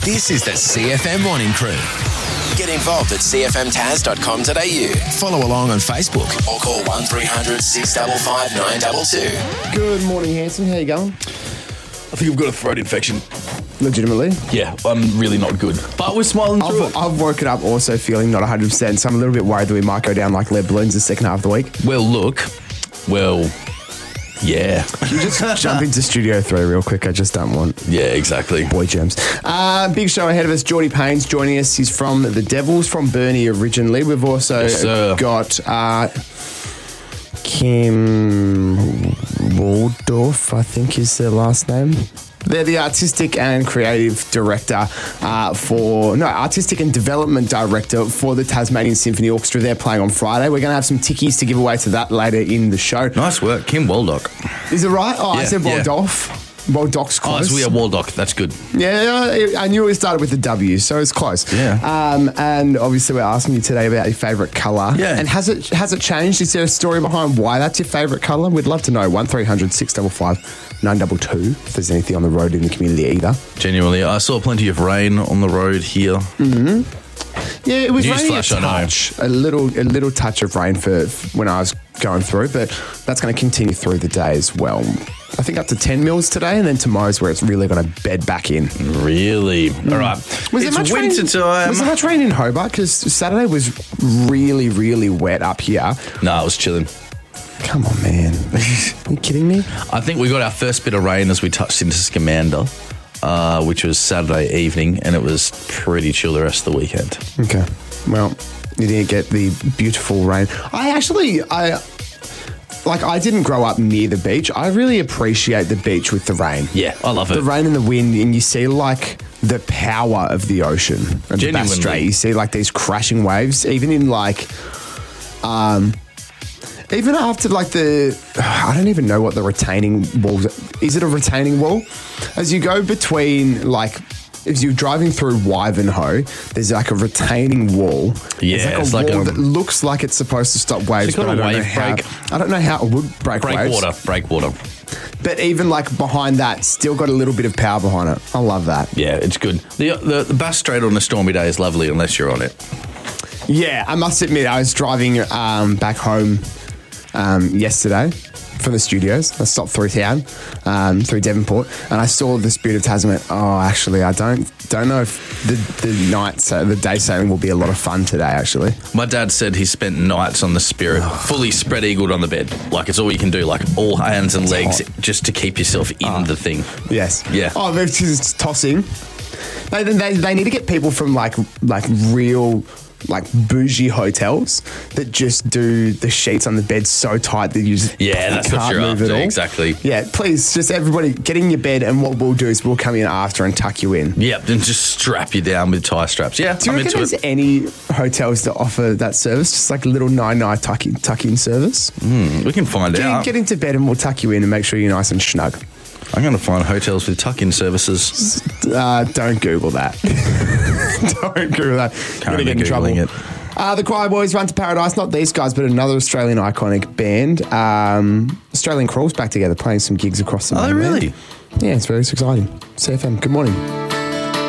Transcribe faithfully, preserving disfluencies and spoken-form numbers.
This is the C F M Morning Crew. Get involved at c f m taz dot com dot a u. Follow along on Facebook or call one three hundred six five five nine two two. Good morning, Hanson. How you going? I think I've got a throat infection. Legitimately? Yeah, I'm really not good. But we're smiling through I've, it. I've woken up also feeling not one hundred percent, so I'm a little bit worried that we might go down like lead balloons the second half of the week. Well, look. Well, yeah. Can you just jump into Studio three real quick? I just don't want... Yeah, exactly. Boy germs. Uh, big show ahead of us. Geordie Payne's joining us. He's from the Devils, from Burnie originally. We've also Yes, sir. got uh, Kim Waldorf, I think is their last name. They're the artistic and creative director uh, for, no, artistic and development director for the Tasmanian Symphony Orchestra. They're playing on Friday. We're going to have some tickies to give away to that later in the show. Nice work. Kim Waldock. Is it right? Oh, I Yeah, said yeah. Waldorf. Waldorf's Oh, close. so we are Waldock. That's good. Yeah, I knew it started with the W, so it's close. Yeah. Um, and obviously, we're asking you today about your favourite colour. Yeah. And has it has it changed? Is there a story behind why that's your favourite colour? We'd love to know. One three hundred six five five nine two two. If there's anything on the road in the community either. Genuinely. I saw plenty of rain on the road here. Yeah, it was raining a Newsflash, I know. touch, a little a little touch of rain for when I was going through, but that's going to continue through the day as well. I think up to ten mils today, and then tomorrow's where it's really going to bed back in. Really? All right. Was it's there much winter rain? time. Was there much rain in Hobart? Because Saturday was really, really wet up here. No, it was chilling. Come on, man. Are you kidding me? I think we got our first bit of rain as we touched into Scamander, uh, which was Saturday evening, and it was pretty chill the rest of the weekend. Okay. Well, you didn't get the beautiful rain. I actually, I like, I didn't grow up near the beach. I really appreciate the beach with the rain. Yeah, I love it. The rain and the wind, and you see like the power of the ocean and the Bass Genuinely. Strait. You see like these crashing waves, even in like, um, even after like the, I don't even know what the retaining wall is. It a retaining wall? As you go between like, if you're driving through Wivenhoe, there's like a retaining wall. Yeah, it's it's like a like wall a- that looks like it's supposed to stop waves, It's called but I a don't know wave how. break. I don't know how it would break, Break waves. water. Break water. But even like behind that, still got a little bit of power behind it. I love that. Yeah, it's good. The, the, the Bass Strait on a stormy day is lovely unless you're on it. Yeah, I must admit, I was driving um, back home um, yesterday from the studios. I stopped through town, um, through Devonport, and I saw the Spirit of Tasman. Oh, actually, I don't don't know if the the night, so the day sailing will be a lot of fun today. Actually, My dad said he spent nights on the Spirit, fully spread eagled on the bed. Like it's all you can do, like all hands and legs, hot. just to keep yourself in the thing. yes, Yeah. Oh, they're just tossing. They, they they need to get people from like like real. like bougie hotels that just do the sheets on the bed so tight that you just Yeah, that's can't what you're move at after, all. exactly. Yeah, please, just everybody get in your bed, and what we'll do is we'll come in after and tuck you in. Yep, then just strap you down with tie straps. Yeah, Do you I'm reckon into there's it. any hotels that offer that service, just like a little nine-nine tuck-in, tuck-in service? Mm, we can find Get, out. get into bed and we'll tuck you in and make sure you're nice and snug. I'm going to find hotels with tuck-in services. Uh, don't Google that. Don't Google that. You're going to Currently get in trouble. Googling it. Uh, the Choir Boys Run to Paradise, not these guys, but another Australian iconic band. Um, Australian Crawl's back together, playing some gigs across the Oh, mainland. really? Yeah, it's very exciting. C F M, good morning.